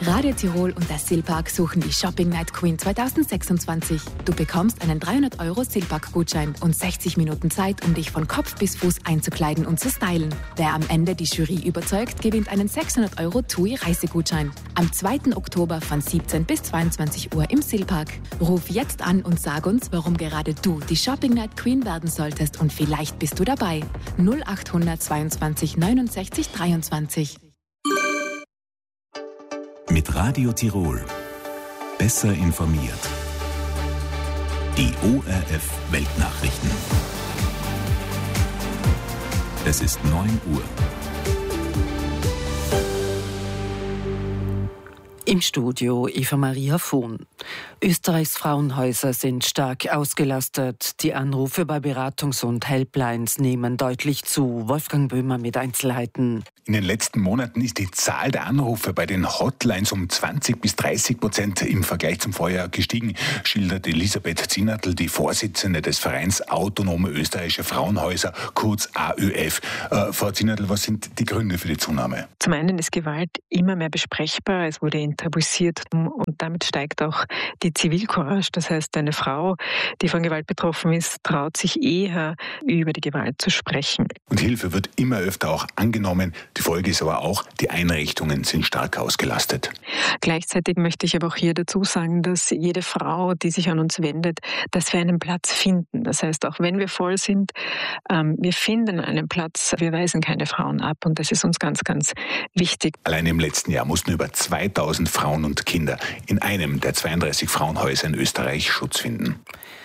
Radio Tirol und der Silpark suchen die Shopping Night Queen 2026. Du bekommst einen 300 € Silpark-Gutschein und 60 Minuten Zeit, um dich von Kopf bis Fuß einzukleiden und zu stylen. Wer am Ende die Jury überzeugt, gewinnt einen 600 € TUI-Reisegutschein. Am 2. Oktober von 17 bis 22 Uhr im Silpark. Ruf jetzt an und sag uns, warum gerade du die Shopping Night Queen werden solltest, und vielleicht bist du dabei. 0800 22 69 23. Mit Radio Tirol. Besser informiert. Die ORF Weltnachrichten. Es ist 9 Uhr. Im Studio Eva Maria Vohn. Österreichs Frauenhäuser sind stark ausgelastet. Die Anrufe bei Beratungs- und Helplines nehmen deutlich zu. Wolfgang Böhmer mit Einzelheiten. In den letzten Monaten ist die Zahl der Anrufe bei den Hotlines um 20-30% im Vergleich zum Vorjahr gestiegen, schildert Elisabeth Zinnertl, die Vorsitzende des Vereins Autonome Österreichische Frauenhäuser, kurz AÖF. Frau Zinnertl, was sind die Gründe für die Zunahme? Zum einen ist Gewalt immer mehr besprechbar, es wurde enttabuisiert und damit steigt auch die Zivilcourage. Das heißt, eine Frau, die von Gewalt betroffen ist, traut sich eher, über die Gewalt zu sprechen. Und Hilfe wird immer öfter auch angenommen. Die Folge ist aber auch, die Einrichtungen sind stark ausgelastet. Gleichzeitig möchte ich aber auch hier dazu sagen, dass jede Frau, die sich an uns wendet, dass wir einen Platz finden. Das heißt, auch wenn wir voll sind, wir finden einen Platz, wir weisen keine Frauen ab, und das ist uns ganz, ganz wichtig. Allein im letzten Jahr mussten über 2000 Frauen und Kinder in einem der 32 Frauenhäuser in Österreich Schutz finden.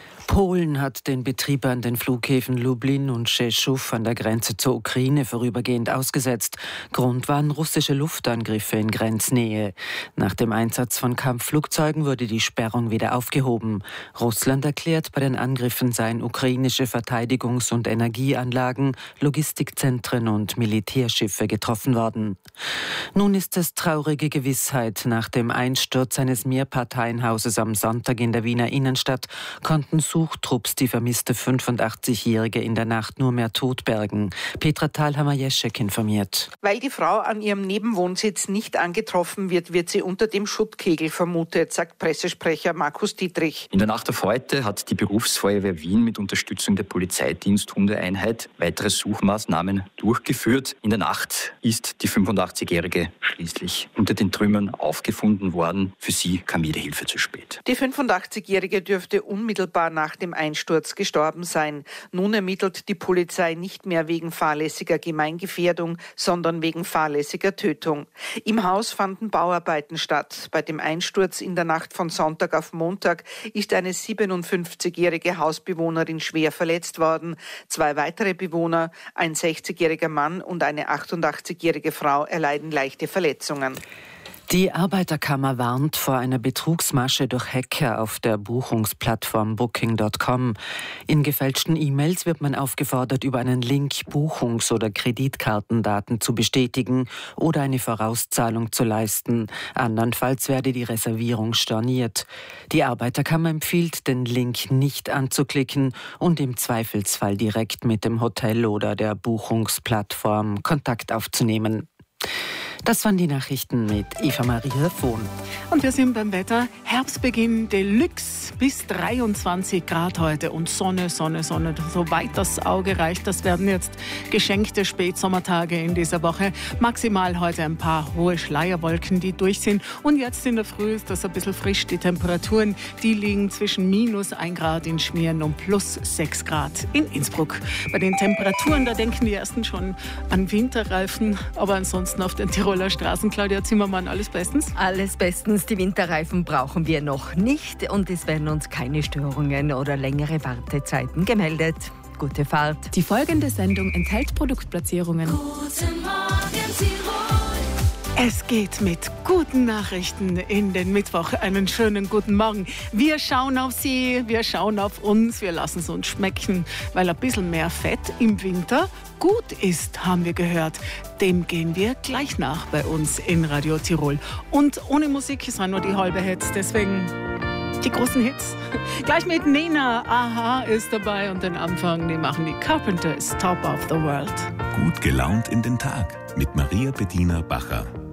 Polen hat den Betrieb an den Flughäfen Lublin und Rzeszów an der Grenze zur Ukraine vorübergehend ausgesetzt. Grund waren russische Luftangriffe in Grenznähe. Nach dem Einsatz von Kampfflugzeugen wurde die Sperrung wieder aufgehoben. Russland erklärt, bei den Angriffen seien ukrainische Verteidigungs- und Energieanlagen, Logistikzentren und Militärschiffe getroffen worden. Nun ist es traurige Gewissheit. Nach dem Einsturz eines Mehrparteienhauses am Sonntag in der Wiener Innenstadt konnten Suchtrupps die vermisste 85-Jährige in der Nacht nur mehr tot bergen. Petra Thalhammer-Jeschek informiert. Weil die Frau an ihrem Nebenwohnsitz nicht angetroffen wird, wird sie unter dem Schuttkegel vermutet, sagt Pressesprecher Markus Dietrich. In der Nacht auf heute hat die Berufsfeuerwehr Wien mit Unterstützung der Polizeidiensthundeeinheit weitere Suchmaßnahmen durchgeführt. In der Nacht ist die 85-Jährige schließlich unter den Trümmern aufgefunden worden. Für sie kam jede Hilfe zu spät. Die 85-Jährige dürfte unmittelbar nach dem Einsturz gestorben sein. Nun ermittelt die Polizei nicht mehr wegen fahrlässiger Gemeingefährdung, sondern wegen fahrlässiger Tötung. Im Haus fanden Bauarbeiten statt. Bei dem Einsturz in der Nacht von Sonntag auf Montag ist eine 57-jährige Hausbewohnerin schwer verletzt worden. 2 weitere Bewohner, ein 60-jähriger Mann und eine 88-jährige Frau, erleiden leichte Verletzungen. Die Arbeiterkammer warnt vor einer Betrugsmasche durch Hacker auf der Buchungsplattform Booking.com. In gefälschten E-Mails wird man aufgefordert, über einen Link Buchungs- oder Kreditkartendaten zu bestätigen oder eine Vorauszahlung zu leisten. Andernfalls werde die Reservierung storniert. Die Arbeiterkammer empfiehlt, den Link nicht anzuklicken und im Zweifelsfall direkt mit dem Hotel oder der Buchungsplattform Kontakt aufzunehmen. Das waren die Nachrichten mit Eva Maria Vohn. Und wir sind beim Wetter. Herbstbeginn Deluxe bis 23 Grad heute und Sonne, Sonne, Sonne. Soweit das Auge reicht, das werden jetzt geschenkte Spätsommertage in dieser Woche. Maximal heute ein paar hohe Schleierwolken, die durch sind. Und jetzt in der Früh ist das ein bisschen frisch. Die Temperaturen, die liegen zwischen -1 Grad in Schmieren und +6 Grad in Innsbruck. Bei den Temperaturen, da denken die Ersten schon an Winterreifen. Aber ansonsten auf den Tiroler Straßen, Claudia Zimmermann, alles bestens? Alles bestens. Die Winterreifen brauchen wir noch nicht und es werden uns keine Störungen oder längere Wartezeiten gemeldet. Gute Fahrt. Die folgende Sendung enthält Produktplatzierungen. Guten Morgen, Tirol. Es geht mit guten Nachrichten in den Mittwoch. Einen schönen guten Morgen. Wir schauen auf Sie, wir schauen auf uns, wir lassen es uns schmecken, weil ein bisschen mehr Fett im Winter gut ist, haben wir gehört. Dem gehen wir gleich nach bei uns in Radio Tirol. Und ohne Musik sind nur die halbe Hits, deswegen die großen Hits. Gleich mit Nena, Aha ist dabei und den Anfang, die machen die Carpenters, Top of the World. Gut gelaunt in den Tag mit Maria Bettina Bacher.